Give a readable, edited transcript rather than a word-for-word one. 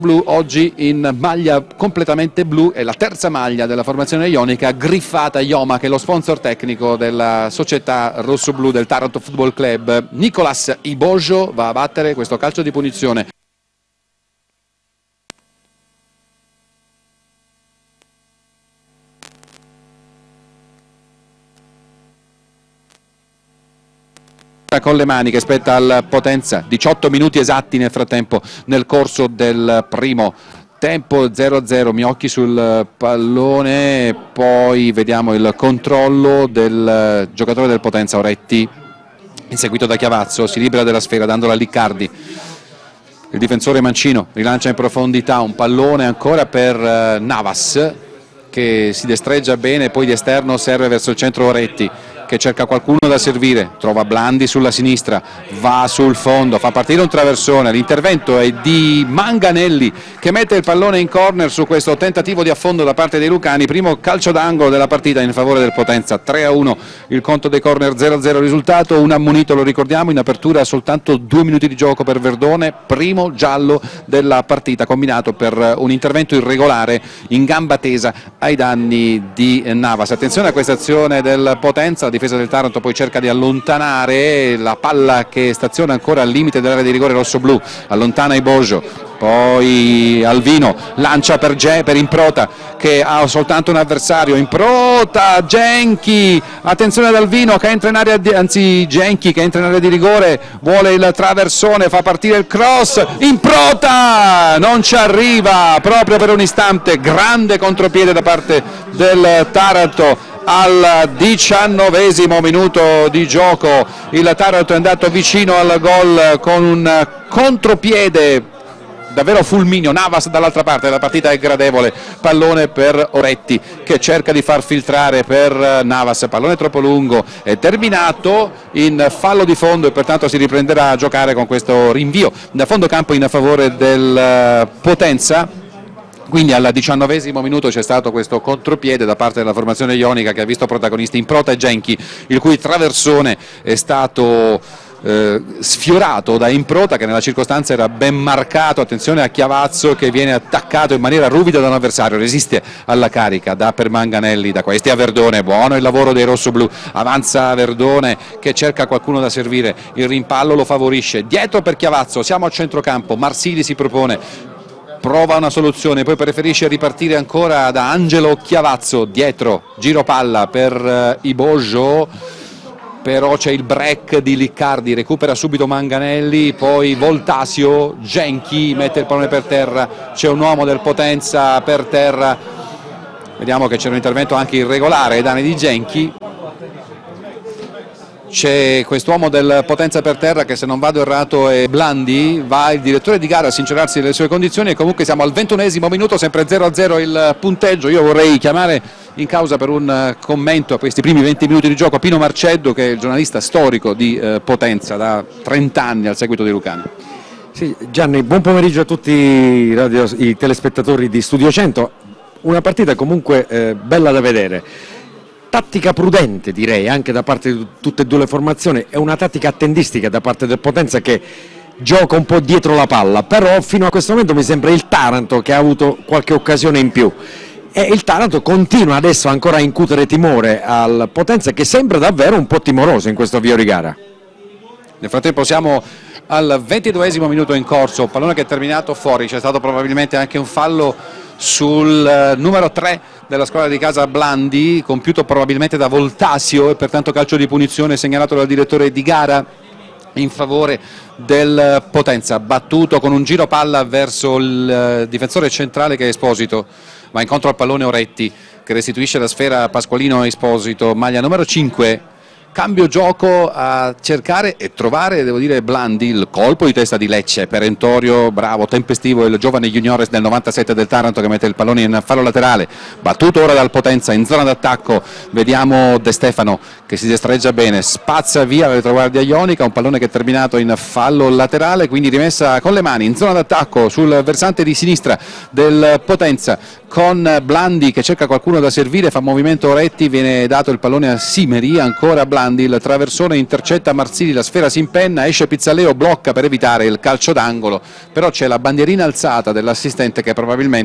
Blu oggi in maglia completamente blu, è la terza maglia della formazione ionica, griffata Ioma, che è lo sponsor tecnico della società rossoblu del Taranto Football Club. Nicolas Ibojo va a battere questo calcio di punizione. Con le mani che spetta al Potenza, 18 minuti esatti nel frattempo nel corso del primo tempo, 0-0, Miocchi sul pallone, poi vediamo il controllo del giocatore del Potenza, Oretti, inseguito da Chiavazzo, si libera della sfera dandola a Liccardi. Il difensore Mancino rilancia in profondità, un pallone ancora per Navas che si destreggia bene, poi di esterno serve verso il centro Oretti, che cerca qualcuno da servire, trova Blandi sulla sinistra, va sul fondo, fa partire un traversone, l'intervento è di Manganelli che mette il pallone in corner su questo tentativo di affondo da parte dei lucani, primo calcio d'angolo della partita in favore del Potenza, 3-1 il conto dei corner, 0-0 risultato, un ammonito lo ricordiamo, in apertura soltanto 2 minuti di gioco per Verdone, primo giallo della partita combinato per un intervento irregolare in gamba tesa ai danni di Navas. Attenzione a questa azione del Potenza, la difesa del Taranto poi cerca di allontanare la palla che staziona ancora al limite dell'area di rigore rossoblu, allontana Ibojo, poi Alvino lancia per Improta che ha soltanto un avversario, Improta, Genchi, attenzione ad Alvino che entra in area Genchi che entra in area di rigore, vuole il traversone, fa partire il cross, Improta non ci arriva proprio per un istante, grande contropiede da parte del Taranto. Al 19° minuto di gioco il Taranto è andato vicino al gol con un contropiede davvero fulmineo, Navas dall'altra parte, la partita è gradevole, pallone per Oretti che cerca di far filtrare per Navas, pallone troppo lungo, è terminato in fallo di fondo e pertanto si riprenderà a giocare con questo rinvio da fondo campo in favore del Potenza. Quindi al 19° minuto c'è stato questo contropiede da parte della formazione ionica che ha visto protagonisti Improta e Genchi, il cui traversone è stato sfiorato da Improta che nella circostanza era ben marcato, attenzione a Chiavazzo che viene attaccato in maniera ruvida da un avversario, resiste alla carica, dà per Manganelli, da questi a Verdone, buono il lavoro dei rossoblu, avanza Verdone che cerca qualcuno da servire, il rimpallo lo favorisce, dietro per Chiavazzo, siamo a centrocampo, Marsili si propone, prova una soluzione, poi preferisce ripartire ancora da Angelo Chiavazzo, dietro, giro palla per Ibojo, però c'è il break di Liccardi, recupera subito Manganelli, poi Voltasio, Genchi mette il pallone per terra, c'è un uomo del Potenza per terra, vediamo che c'è un intervento anche irregolare ai danni di Genchi. C'è quest'uomo del Potenza per terra che, se non vado errato, è Blandi, va il direttore di gara a sincerarsi delle sue condizioni e comunque siamo al 21° minuto, sempre 0-0 il punteggio. Io vorrei chiamare in causa per un commento a questi primi 20 minuti di gioco Pino Marceddo, che è il giornalista storico di Potenza da 30 anni al seguito di Lucani. Sì, Gianni, buon pomeriggio a tutti i telespettatori di Studio 100, una partita comunque bella da vedere. Tattica prudente, direi, anche da parte di tutte e due le formazioni, è una tattica attendistica da parte del Potenza che gioca un po' dietro la palla, però fino a questo momento mi sembra il Taranto che ha avuto qualche occasione in più e il Taranto continua adesso ancora a incutere timore al Potenza che sembra davvero un po' timoroso in questo avvio di gara. Nel frattempo siamo al 22° minuto in corso, pallone che è terminato fuori, c'è stato probabilmente anche un fallo sul numero 3 della squadra di casa Blandi, compiuto probabilmente da Voltasio e pertanto calcio di punizione segnalato dal direttore di gara in favore del Potenza, battuto con un giro palla verso il difensore centrale che è Esposito, va incontro al pallone Oretti che restituisce la sfera a Pasqualino Esposito, maglia numero 5. Cambio gioco a cercare e trovare, devo dire, Blandi, il colpo di testa di Lecce, perentorio, bravo, tempestivo, il giovane juniores del 97 del Taranto che mette il pallone in fallo laterale, battuto ora dal Potenza in zona d'attacco, vediamo De Stefano che si destreggia bene, spazza via la retroguardia ionica, un pallone che è terminato in fallo laterale, quindi rimessa con le mani in zona d'attacco sul versante di sinistra del Potenza, con Blandi che cerca qualcuno da servire, fa movimento Oretti, viene dato il pallone a Simeri, ancora Blandi, Orlandi, il traversone intercetta Marsili, la sfera si impenna, esce Pizzaleo, blocca per evitare il calcio d'angolo, però c'è la bandierina alzata dell'assistente che probabilmente